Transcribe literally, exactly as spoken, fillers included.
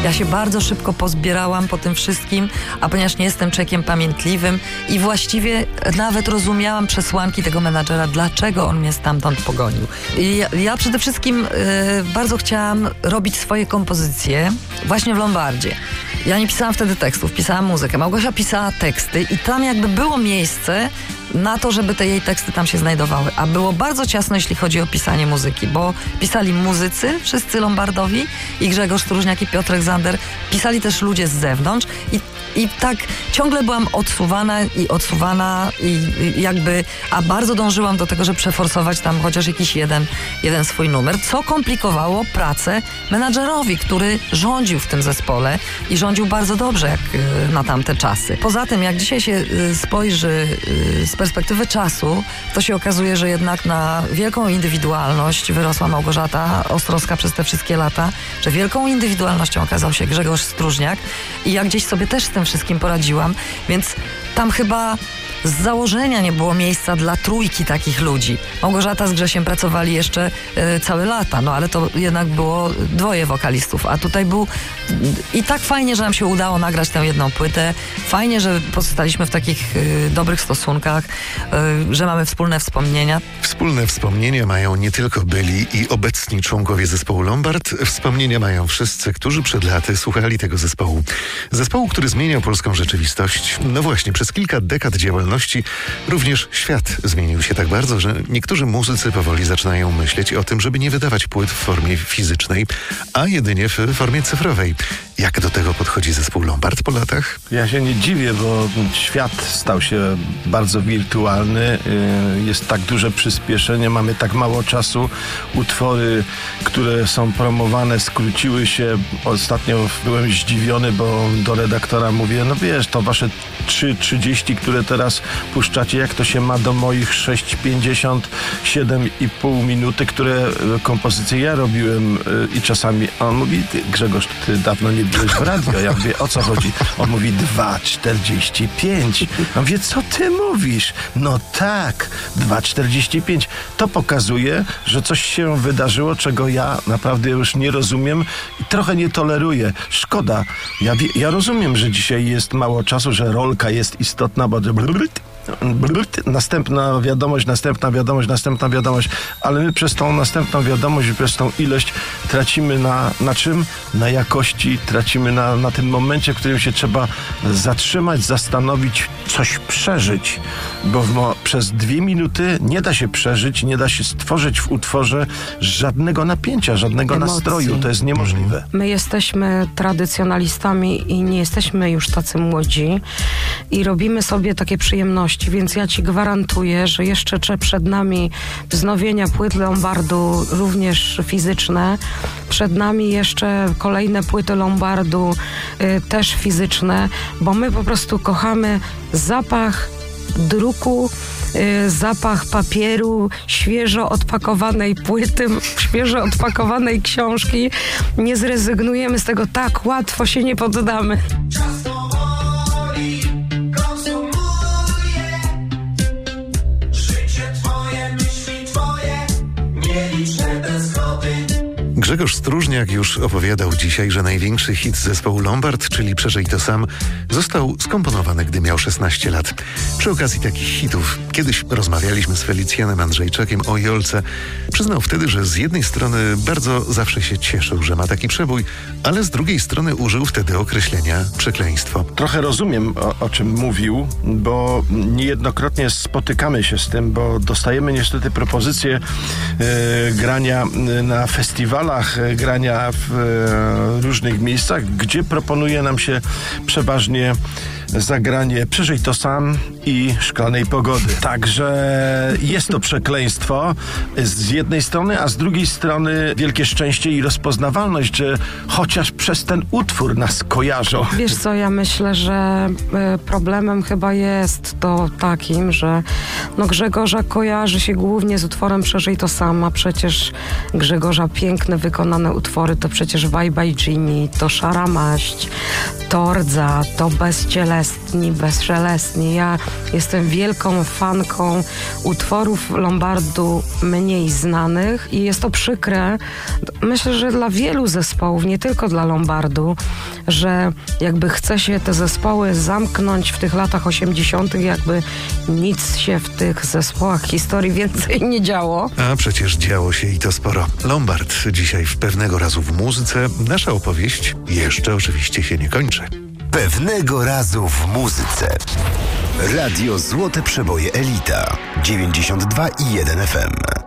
Ja się bardzo szybko pozbierałam po tym wszystkim, a ponieważ nie jestem człowiekiem pamiętliwym i właściwie nawet rozumiałam przesłanki tego menadżera, dlaczego on mnie stamtąd pogonił. I ja, ja przede wszystkim y, bardzo chciałam robić swoje kompozycje właśnie w Lombardzie. Ja nie pisałam wtedy tekstów, pisałam muzykę. Małgosia pisała teksty i tam jakby było miejsce na to, żeby te jej teksty tam się znajdowały. A było bardzo ciasno, jeśli chodzi o pisanie muzyki, bo pisali muzycy, wszyscy lombardowi, i Grzegorz Stróżniak, i Piotrek Zander. Pisali też ludzie z zewnątrz i, i tak ciągle byłam odsuwana i odsuwana i, i jakby, a bardzo dążyłam do tego, żeby przeforsować tam chociaż jakiś jeden, jeden swój numer, co komplikowało pracę menadżerowi, który rządził w tym zespole i rządził bardzo dobrze jak na tamte czasy. Poza tym, jak dzisiaj się spojrzy z perspektywy czasu, to się okazuje, że jednak na wielką indywidualność wyrosła Małgorzata Ostrowska przez te wszystkie lata, że wielką indywidualnością okazał się Grzegorz Stróżniak i ja gdzieś sobie też z tym wszystkim poradziłam, więc tam chyba z założenia nie było miejsca dla trójki takich ludzi. Małgorzata z Grzesiem pracowali jeszcze y, całe lata, no ale to jednak było dwoje wokalistów, a tutaj był i tak fajnie, że nam się udało nagrać tę jedną płytę, fajnie, że pozostaliśmy w takich y, dobrych stosunkach, y, że mamy wspólne wspomnienia. Wspólne wspomnienia mają nie tylko byli i obecni członkowie zespołu Lombard, wspomnienia mają wszyscy, którzy przed laty słuchali tego zespołu. Zespołu, który zmieniał polską rzeczywistość. No właśnie, przez kilka dekad działalności również świat zmienił się tak bardzo, że niektórzy muzycy powoli zaczynają myśleć o tym, żeby nie wydawać płyt w formie fizycznej, a jedynie w formie cyfrowej. Jak do tego podchodzi zespół Lombard po latach? Ja się nie dziwię, bo świat stał się bardzo wirtualny. Jest tak duże przyspieszenie, mamy tak mało czasu. Utwory, które są promowane, skróciły się. Ostatnio byłem zdziwiony, bo do redaktora mówię, no wiesz, to wasze trzy trzydzieści, które teraz puszczacie, jak to się ma do moich sześć pięćdziesiąt, siedem i pół minuty, które kompozycje ja robiłem i czasami on mówi, ty, Grzegorz, ty dawno nie byłeś w radio. Ja mówię, o co chodzi? On mówi dwa czterdzieści pięć. Ja mówię, co ty mówisz? No tak, dwa czterdzieści pięć. To pokazuje, że coś się wydarzyło, czego ja naprawdę już nie rozumiem i trochę nie toleruję. Szkoda. Ja, ja rozumiem, że dzisiaj jest mało czasu, że rolka jest istotna, bo następna wiadomość, następna wiadomość, następna wiadomość, ale my przez tą następną wiadomość i przez tą ilość tracimy na, na czym? Na jakości, tracimy na, na tym momencie, w którym się trzeba zatrzymać, zastanowić, coś przeżyć, bo w mo- przez dwie minuty nie da się przeżyć, nie da się stworzyć w utworze żadnego napięcia, żadnego emocji. Nastroju, to jest niemożliwe. My jesteśmy tradycjonalistami i nie jesteśmy już tacy młodzi i robimy sobie takie przyjemności, więc ja ci gwarantuję, że jeszcze przed nami wznowienia płyt Lombardu, również fizyczne. Przed nami jeszcze kolejne płyty Lombardu, y, też fizyczne, bo my po prostu kochamy zapach druku, y, zapach papieru, świeżo odpakowanej płyty, świeżo odpakowanej książki. Nie zrezygnujemy z tego, tak łatwo się nie poddamy. Grzegorz Stróżniak już opowiadał dzisiaj, że największy hit zespołu Lombard, czyli Przeżyj to sam, został skomponowany, gdy miał szesnaście lat. Przy okazji takich hitów kiedyś rozmawialiśmy z Felicjanem Andrzejczakiem o Jolce. Przyznał wtedy, że z jednej strony bardzo zawsze się cieszył, że ma taki przebój, ale z drugiej strony użył wtedy określenia przekleństwo. Trochę rozumiem, o, o czym mówił, bo niejednokrotnie spotykamy się z tym, bo dostajemy niestety propozycje e, grania na festiwalach, grania w e, różnych miejscach, gdzie proponuje nam się przeważnie zagranie Przeżyj to sam i Szklanej pogody. Także jest to przekleństwo z jednej strony, a z drugiej strony wielkie szczęście i rozpoznawalność, że chociaż przez ten utwór nas kojarzą. Wiesz co, ja myślę, że y, problemem chyba jest to takim, że no Grzegorza kojarzy się głównie z utworem Przeżyj to sam, a przecież Grzegorza piękny wy- wykonane utwory to przecież Bye Bye Ginny, to Szara Maść, to Rdza, to Bezcielesni, Bezszelestni. Ja jestem wielką fanką utworów Lombardu mniej znanych i jest to przykre. Myślę, że dla wielu zespołów, nie tylko dla Lombardu, że jakby chce się te zespoły zamknąć w tych latach osiemdziesiątych, jakby nic się w tych zespołach historii więcej nie działo. A przecież działo się i to sporo. Lombard dzisiaj w Pewnego razu w muzyce. Nasza opowieść jeszcze oczywiście się nie kończy. Pewnego razu w muzyce. Radio Złote Przeboje Elita dziewięćdziesiąt dwa i jeden F M.